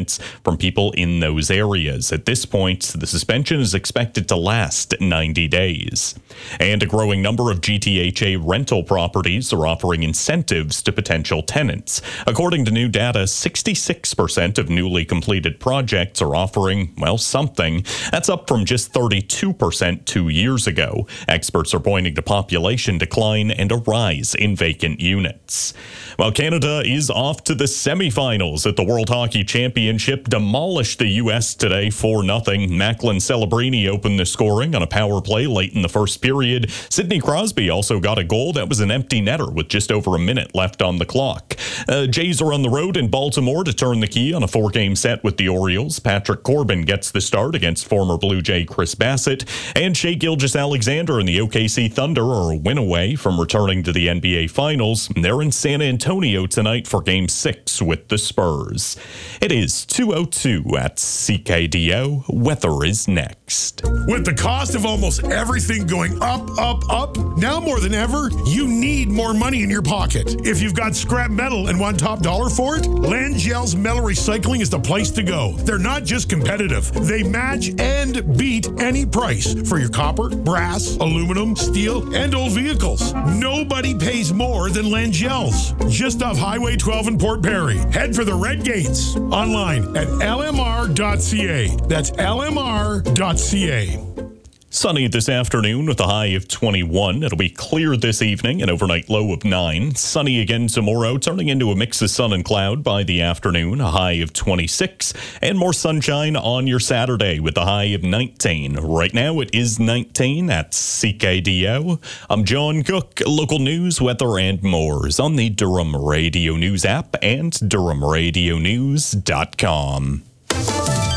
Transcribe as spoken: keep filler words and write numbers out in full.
comments from people in those areas. At this point, the suspension is expected to last ninety days. And a growing number of G T H A rental properties are offering incentives to potential tenants. According to new data, sixty-six percent of newly completed projects are offering, well, something. That's up from just thirty-two percent two years ago. Experts are pointing to population decline and a rise in vacant units. While Canada is off to the semifinals at the World Hockey Championship, demolished the U S today four nothing. Macklin Celebrini opened the scoring on a power play late in the first period. Sidney Crosby also got a goal that was an empty netter with just over a minute left on the clock. Uh, Jays are on the road in Baltimore to turn the key on a four-game set with the Orioles. Patrick Corbin gets the start against former Blue Jay Chris Bassett. And Shai Gilgeous-Alexander and the O K C Thunder are a win away from returning to the N B A Finals. They're in San Antonio tonight for Game six with the Spurs. It is two oh two at C K D O. Weather is next. With the cost of almost everything going up, up, up, now more than ever, you need more money in your pocket. If you've got scrap metal and want top dollar for it, Langell's Metal Recycling is the place to go. They're not just competitive. They match and beat any price for your copper, brass, aluminum, steel, and old vehicles. Nobody pays more than Langell's. Just off Highway twelve in Port Perry. Head for the Red Gates. Online at L M R dot C A. That's L M R dot C A. Sunny this afternoon with a high of twenty-one. It'll be clear this evening, an overnight low of nine. Sunny again tomorrow, turning into a mix of sun and cloud by the afternoon, a high of twenty-six. And more sunshine on your Saturday with a high of nineteen. Right now it is nineteen at C K D O. I'm John Cook. Local news, weather, and more is on the Durham Radio News app and Durham Radio News dot com.